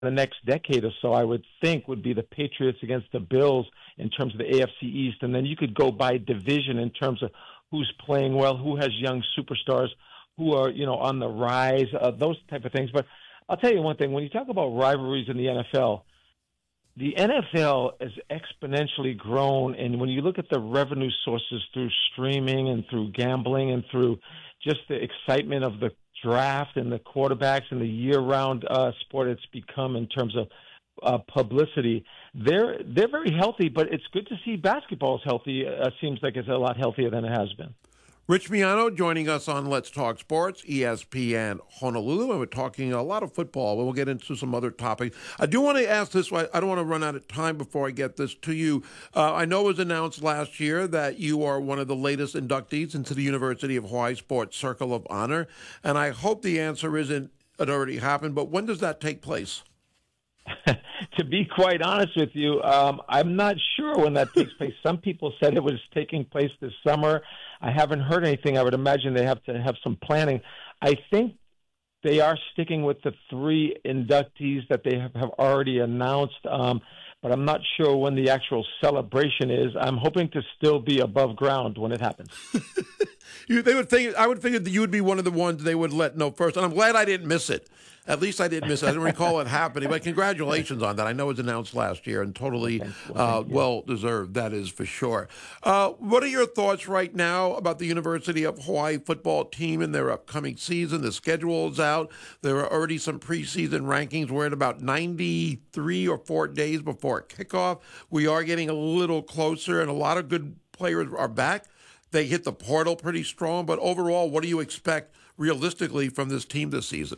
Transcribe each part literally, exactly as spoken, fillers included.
the next decade or so, I would think, would be the Patriots against the Bills in terms of the A F C East. And then you could go by division in terms of who's playing well, who has young superstars, who are, you know, on the rise, uh, those type of things. But I'll tell you one thing. When you talk about rivalries in the N F L, the N F L has exponentially grown. And when you look at the revenue sources through streaming and through gambling and through just the excitement of the draft and the quarterbacks and the year-round uh, sport it's become in terms of uh, publicity, they're they're very healthy. But it's good to see basketball is healthy. Uh, seems like it's a lot healthier than it has been. Rich Miano joining us on Let's Talk Sports, E S P N Honolulu, and we're talking a lot of football, but we'll get into some other topics. I do want to ask this, I don't want to run out of time before I get this to you. Uh, I know it was announced last year that you are one of the latest inductees into the University of Hawaii Sports Circle of Honor, and I hope the answer isn't it already happened, but when does that take place? To be quite honest with you, um, I'm not sure when that takes place. Some people said it was taking place this summer. I haven't heard anything. I would imagine they have to have some planning. I think they are sticking with the three inductees that they have, have already announced, um, but I'm not sure when the actual celebration is. I'm hoping to still be above ground when it happens. you, they would think. I would figure that you would be one of the ones they would let know first, and I'm glad I didn't miss it. At least I didn't miss it. I didn't recall it happening, but congratulations on that. I know it was announced last year and totally uh, well-deserved, that is for sure. Uh, what are your thoughts right now about the University of Hawaii football team and their upcoming season? The schedule is out. There are already some preseason rankings. We're at about ninety-three or four days before kickoff. We are getting a little closer, and a lot of good players are back. They hit the portal pretty strong, but overall, what do you expect realistically from this team this season?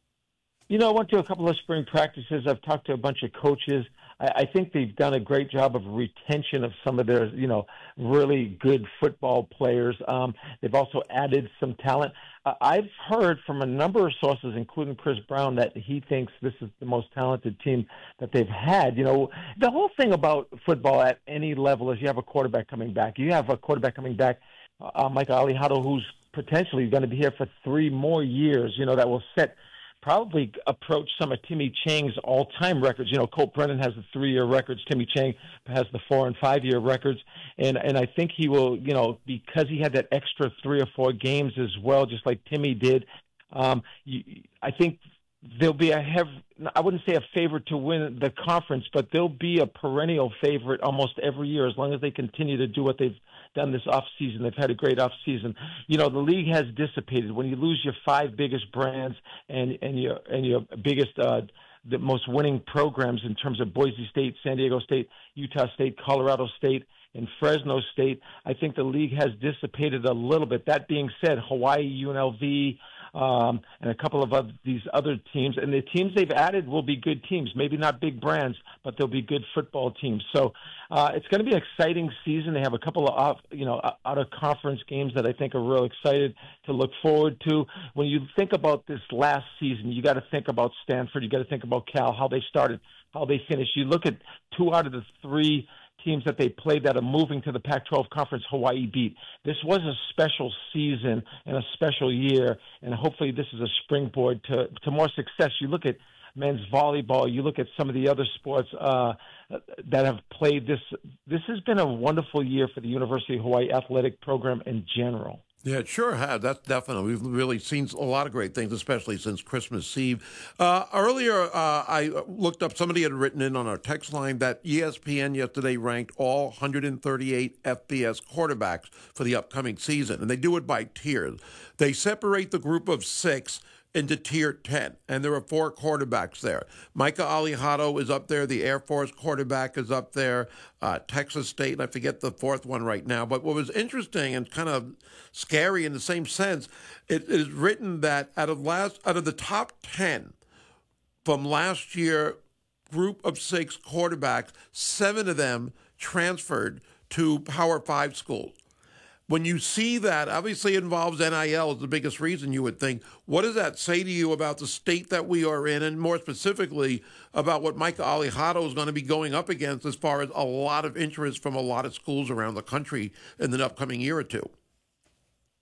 You know, I went to a couple of spring practices. I've talked to a bunch of coaches. I, I think they've done a great job of retention of some of their, you know, really good football players. Um, they've also added some talent. Uh, I've heard from a number of sources, including Chris Brown, that he thinks this is the most talented team that they've had. You know, the whole thing about football at any level is you have a quarterback coming back. You have a quarterback coming back, uh, Micah Alihado, who's potentially going to be here for three more years, you know, that will set – probably approach some of Timmy Chang's all-time records. You know, Colt Brennan has the three-year records. Timmy Chang has the four- and five-year records. And and I think he will, you know, because he had that extra three or four games as well, just like Timmy did, um, you, I think there'll be a hev- I wouldn't say a favorite to win the conference, but they'll be a perennial favorite almost every year as long as they continue to do what they've done this offseason. They've had a great offseason. You know, the league has dissipated. When you lose your five biggest brands and, and your and your biggest, uh, the most winning programs in terms of Boise State, San Diego State, Utah State, Colorado State, and Fresno State, I think the league has dissipated a little bit. That being said, Hawaii, U N L V, um, and a couple of other, these other teams, and the teams they've added will be good teams. Maybe not big brands, but they'll be good football teams. So uh, it's going to be an exciting season. They have a couple of off, you know, out of conference games that I think are real excited to look forward to. When you think about this last season, you got to think about Stanford. You got to think about Cal, how they started, how they finished. You look at two out of the three teams that they played that are moving to the Pac twelve conference, Hawaii beat. This was a special season and a special year, and hopefully this is a springboard to, to more success. You look at men's volleyball, you look at some of the other sports uh, that have played this. This has been a wonderful year for the University of Hawaii athletic program in general. Yeah, it sure has. That's definitely. We've really seen a lot of great things, especially since Christmas Eve. Uh, earlier, uh, I looked up, somebody had written in on our text line that E S P N yesterday ranked all one hundred thirty-eight F B S quarterbacks for the upcoming season, and they do it by tiers. They separate the group of six into tier ten, and there are four quarterbacks there. Micah Alihado is up there. The Air Force quarterback is up there. Uh, Texas State, and I forget the fourth one right now. But what was interesting and kind of scary in the same sense, it is written that out of last out of the top ten from last year, group of six quarterbacks, seven of them transferred to Power Five schools. When you see that, obviously it involves N I L is the biggest reason, you would think. What does that say to you about the state that we are in, and more specifically about what Micah Alihado is going to be going up against as far as a lot of interest from a lot of schools around the country in the upcoming year or two?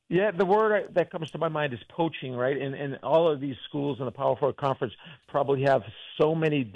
Yeah, the word that comes to my mind is poaching, right? And and all of these schools in the Power Four conference probably have so many